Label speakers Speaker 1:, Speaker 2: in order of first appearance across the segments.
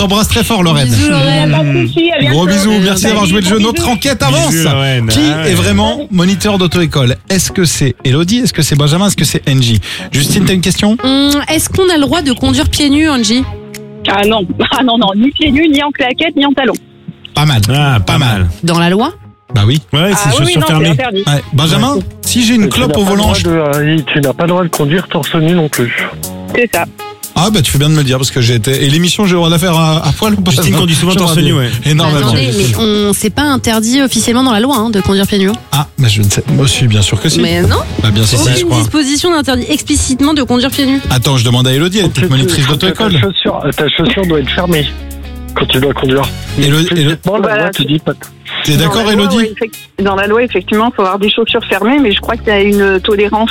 Speaker 1: t'embrasse très fort, Lorraine.
Speaker 2: Bisous, Lorraine.
Speaker 1: Gros bisous, merci d'avoir joué le jeu. Notre enquête avance.
Speaker 3: Bisous, Lorraine.
Speaker 1: Qui est vraiment moniteur d'auto-école? Est-ce que c'est Elodie? Est-ce que c'est Benjamin? Est-ce que c'est Angie? Justine, t'as une question?
Speaker 2: Est-ce qu'on a le droit de conduire pieds nus, Angie?
Speaker 4: Ah non, ni pieds nus, ni en claquettes, ni en talons.
Speaker 1: Pas mal.
Speaker 3: Ah, pas mal.
Speaker 2: Dans la loi?
Speaker 1: Bah oui.
Speaker 3: Ouais, c'est
Speaker 4: oui,
Speaker 3: chaussures
Speaker 4: non, c'est
Speaker 3: fermées.
Speaker 4: interdit.
Speaker 1: Ouais. Benjamin, si j'ai une clope au volant,
Speaker 5: Tu n'as pas le droit de conduire torse nu non plus.
Speaker 4: C'est ça.
Speaker 1: ah bah tu fais bien de me le dire parce que j'ai été. Et l'émission, j'ai le droit de la faire à poil ou pas?
Speaker 3: Justine conduit souvent torse nu, ouais.
Speaker 1: Énormément.
Speaker 2: Attendez, mais c'est pas interdit officiellement dans la loi de conduire pieds nus.
Speaker 1: Ah, mais je ne sais. Moi, si, bien sûr que si.
Speaker 2: Mais non,
Speaker 1: Bah bien sûr, je
Speaker 2: aucune
Speaker 1: crois.
Speaker 2: disposition n'interdit explicitement de conduire pieds nus.
Speaker 1: Attends, je demande à Elodie, elle est peut-être monitrice d'auto-école.
Speaker 5: Ta chaussure doit être fermée quand tu dois conduire. Explicitement, la loi te dit pas.
Speaker 1: T'es d'accord, Elodie?
Speaker 4: Dans la loi, effectivement, il faut avoir des chaussures fermées, mais je crois qu'il y a une tolérance.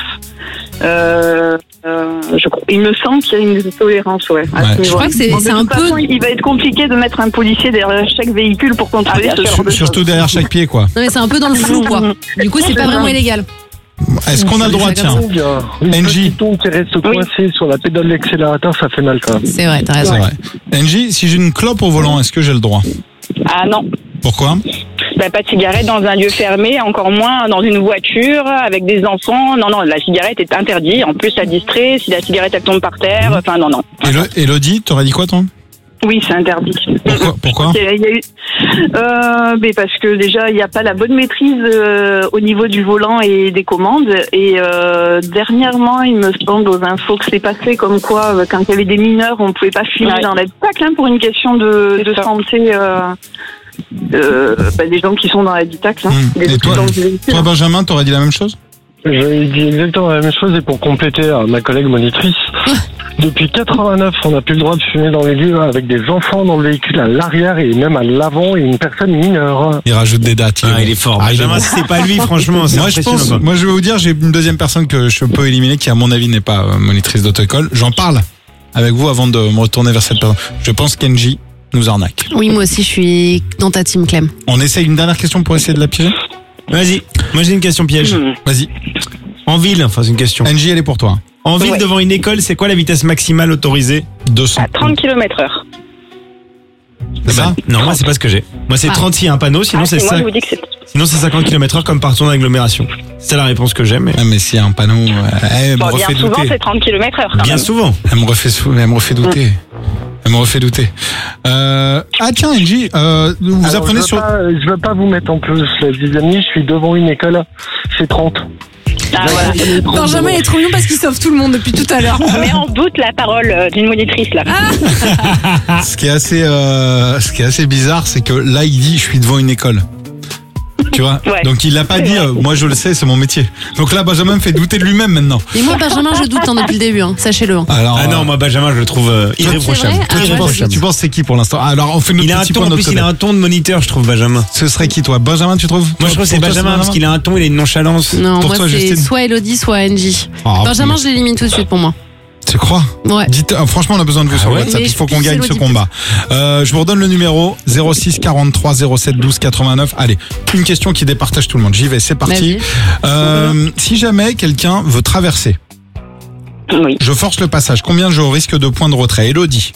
Speaker 4: Il me semble qu'il y a une tolérance, ouais.
Speaker 1: Ouais.
Speaker 2: Je crois que c'est un peu.
Speaker 4: Il va être compliqué de mettre un policier derrière chaque véhicule pour contrôler ce genre de choses.
Speaker 1: Surtout derrière chaque pied, quoi.
Speaker 2: Non mais c'est un peu dans le flou quoi. Du coup c'est pas vraiment illégal.
Speaker 1: Est-ce qu'on a le droit, tiens?
Speaker 5: Une
Speaker 1: Angie.
Speaker 5: petite tombe qui reste coincée sur la pédale d'accélérateur, ça fait mal quand même.
Speaker 2: C'est vrai, t'as raison.
Speaker 1: C'est vrai. Angie, si j'ai une clope au volant, est-ce que j'ai le droit?
Speaker 4: Ah non.
Speaker 1: Pourquoi?
Speaker 4: Bah, pas de cigarette dans un lieu fermé, encore moins dans une voiture avec des enfants. Non, la cigarette est interdite. En plus, ça distrait. Si la cigarette elle tombe par terre, enfin non.
Speaker 1: Elodie, t'aurais dit quoi, toi?
Speaker 4: Oui, c'est interdit.
Speaker 1: Pourquoi?
Speaker 4: Il y a eu, mais parce que déjà, il n'y a pas la bonne maîtrise au niveau du volant et des commandes. Et dernièrement, il me semble aux infos que c'est passé comme quoi, quand il y avait des mineurs, on ne pouvait pas filmer dans la DITAC pour une question de santé. Des gens qui sont dans la DITAC.
Speaker 1: Et toi, Benjamin, t'aurais dit la même chose?
Speaker 5: J'ai dit exactement la même chose et pour compléter ma collègue monitrice, depuis 89, on n'a plus le droit de fumer dans les lieux avec des enfants dans le véhicule à l'arrière et même à l'avant et une personne mineure.
Speaker 1: Il rajoute des dates.
Speaker 3: Il est fort. Benjamin, si c'est pas lui, franchement, c'est impressionnant.
Speaker 1: Moi, je vais vous dire, j'ai une deuxième personne que je peux éliminer qui, à mon avis, n'est pas monitrice d'auto-école. J'en parle avec vous avant de me retourner vers cette personne. Je pense qu'Angie nous arnaque.
Speaker 2: Oui, moi aussi je suis dans ta team Clem.
Speaker 1: On essaye une dernière question pour essayer de la piéger?
Speaker 3: Vas-y. Moi, j'ai une question piège.
Speaker 1: Vas-y.
Speaker 3: En ville, enfin, c'est une question.
Speaker 1: Angie, elle est pour toi.
Speaker 3: En ville, devant une école, c'est quoi la vitesse maximale autorisée?
Speaker 1: 200.
Speaker 4: À 30 km/h.
Speaker 1: C'est ça?
Speaker 3: Non, moi, c'est pas ce que j'ai. Moi, c'est 30 s'il y a un panneau, sinon c'est
Speaker 4: moi,
Speaker 3: ça.
Speaker 4: je vous dis que c'est...
Speaker 3: Sinon, c'est 50 km/h comme partout dans l'agglomération. C'est la réponse que j'aime.
Speaker 1: Mais s'il y a un panneau, elle me refait
Speaker 4: bien souvent,
Speaker 1: douter.
Speaker 4: c'est 30 km/h.
Speaker 3: Bien souvent.
Speaker 1: Elle me refait douter. Elle me refait douter. Tiens, Angie, vous apprenez sur...
Speaker 5: Je veux pas vous mettre en plus. La deuxième nuit, je suis devant une école. C'est 30.
Speaker 4: Ah, voilà.
Speaker 2: Benjamin est trop mignon parce qu'il sauve tout le monde depuis tout à l'heure.
Speaker 4: On met en doute la parole d'une monitrice là.
Speaker 1: Ce qui est assez bizarre, c'est que là, il dit, je suis devant une école. Tu vois?
Speaker 4: Ouais.
Speaker 1: Donc il l'a pas dit, moi je le sais, c'est mon métier. Donc là, Benjamin me fait douter de lui-même maintenant.
Speaker 2: Et moi Benjamin je doute depuis le début, sachez-le.
Speaker 1: Alors,
Speaker 3: Ah non, moi, Benjamin, je le trouve irréprochable.
Speaker 2: C'est vrai.
Speaker 1: toi, tu penses c'est qui pour l'instant? Alors on fait notre
Speaker 3: Il a un
Speaker 1: petit
Speaker 3: ton,
Speaker 1: point de
Speaker 3: en
Speaker 1: notre
Speaker 3: plus, il a
Speaker 1: côté.
Speaker 3: un ton de moniteur, je trouve, Benjamin.
Speaker 1: Ce serait qui toi? Benjamin, tu trouves?
Speaker 3: Moi, je trouve que c'est
Speaker 1: Pour toi,
Speaker 3: Benjamin parce qu'il a un ton, il a une nonchalance.
Speaker 2: Non,
Speaker 1: Pour
Speaker 2: moi
Speaker 1: toi,
Speaker 2: c'est
Speaker 1: Justine.
Speaker 2: soit Elodie, soit Angie.
Speaker 1: Ah,
Speaker 2: Benjamin je l'élimine tout de suite pour moi.
Speaker 1: Tu crois?
Speaker 2: Ouais.
Speaker 1: Dites, franchement, on a besoin de vous sur
Speaker 3: ouais?
Speaker 1: WhatsApp.
Speaker 2: Mais
Speaker 1: Il faut
Speaker 2: je
Speaker 1: qu'on
Speaker 2: pisse
Speaker 1: gagne ce
Speaker 2: Elodie
Speaker 1: combat. Je vous redonne le numéro 06 43 07 12 89. Allez, une question qui départage tout le monde. J'y vais, c'est parti. Si jamais quelqu'un veut traverser,
Speaker 4: Oui.
Speaker 1: je force le passage. Combien je risque de points de retrait? Elodie,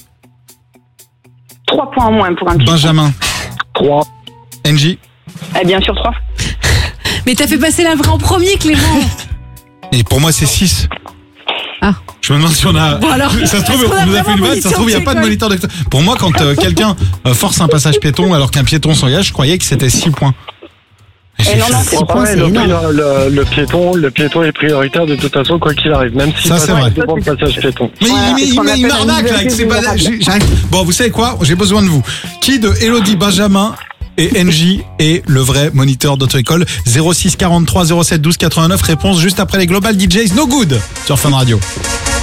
Speaker 4: 3 points en moins pour un petit.
Speaker 1: Benjamin,
Speaker 5: 3.
Speaker 1: Angie.
Speaker 4: Bien sûr 3.
Speaker 2: Mais t'as fait passer la vraie en premier Clément.
Speaker 1: Et pour moi, c'est 6.
Speaker 2: Ah.
Speaker 1: Je me demande si on a.
Speaker 2: Bon alors,
Speaker 1: Ça se trouve,
Speaker 2: est-ce qu'on a
Speaker 1: on nous a fait
Speaker 2: vraiment
Speaker 1: une vanne. Ça se trouve, il n'y a pas de moniteur d'école. Pour moi, quand quelqu'un force un passage piéton alors qu'un piéton s'engage, je croyais que c'était 6 points.
Speaker 4: Et non, c'est
Speaker 2: 6 points, c'est énorme.
Speaker 5: Le piéton est prioritaire de toute façon, quoi qu'il arrive, même si
Speaker 1: Ça, c'est vrai.
Speaker 5: devant le passage piéton.
Speaker 1: Mais
Speaker 4: c'est ce qu'on
Speaker 1: il
Speaker 4: appelle
Speaker 1: m'arnaque
Speaker 4: un
Speaker 1: là avec ses
Speaker 4: usage
Speaker 1: balais.
Speaker 4: vulnérable.
Speaker 1: Bon, vous savez quoi? J'ai besoin de vous. Qui de Elodie, Benjamin et Angie est le vrai moniteur d'auto-école? 06 43 07 12 89. Réponse juste après les Global DJs No Good sur Fun Radio.